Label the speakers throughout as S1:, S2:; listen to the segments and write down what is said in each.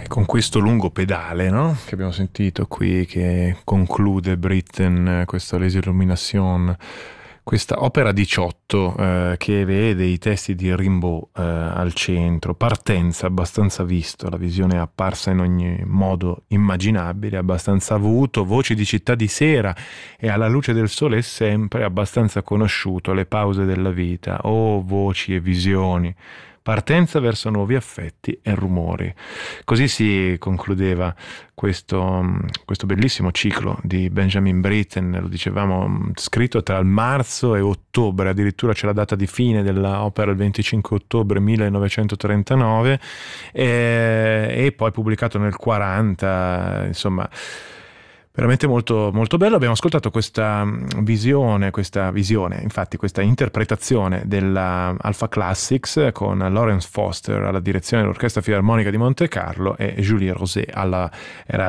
S1: Con questo lungo pedale, no? Che abbiamo sentito qui, che conclude Britten, questa Les Illuminations, questa opera 18 che vede i testi di Rimbaud al centro, partenza abbastanza visto, la visione è apparsa in ogni modo immaginabile, abbastanza avuto, voci di città di sera e alla luce del sole è sempre abbastanza conosciuto, le pause della vita, oh voci e visioni. Partenza verso nuovi affetti e rumori. Così si concludeva questo bellissimo ciclo di Benjamin Britten, lo dicevamo, scritto tra il marzo e ottobre, addirittura c'è la data di fine dell'opera il 25 ottobre 1939 e poi pubblicato nel 40, insomma. Veramente molto, molto bello. Abbiamo ascoltato questa visione, infatti questa interpretazione della Alpha Classics con Lawrence Foster alla direzione dell'Orchestra Filarmonica di Monte Carlo e Julie Rosé era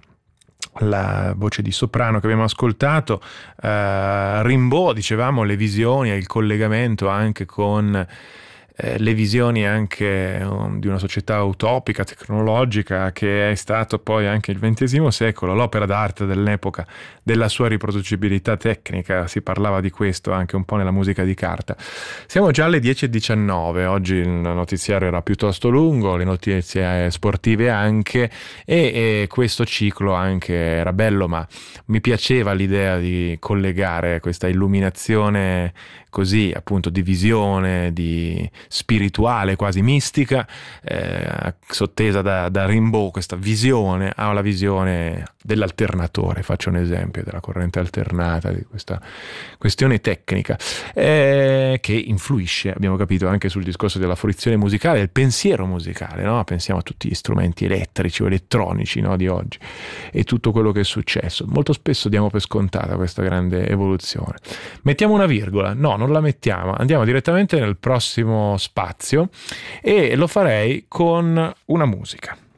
S1: la voce di soprano che abbiamo ascoltato. Rimbaud, dicevamo, le visioni e il collegamento anche con le visioni anche di una società utopica, tecnologica, che è stato poi anche il XX secolo, l'opera d'arte dell'epoca, della sua riproducibilità tecnica, si parlava di questo anche un po' nella musica di carta. Siamo già alle 10:19, oggi il notiziario era piuttosto lungo, le notizie sportive anche, e questo ciclo anche era bello, ma mi piaceva l'idea di collegare questa illuminazione così, appunto, di visione, di spirituale, quasi mistica, sottesa da Rimbaud, questa visione alla visione dell'alternatore, faccio un esempio, della corrente alternata, di questa questione tecnica che influisce, abbiamo capito, anche sul discorso della fruizione musicale, del pensiero musicale, no? Pensiamo a tutti gli strumenti elettrici o elettronici, no, di oggi e tutto quello che è successo. Molto spesso diamo per scontata questa grande evoluzione. Mettiamo una virgola? No, non la mettiamo, andiamo direttamente nel prossimo spazio e lo farei con una musica.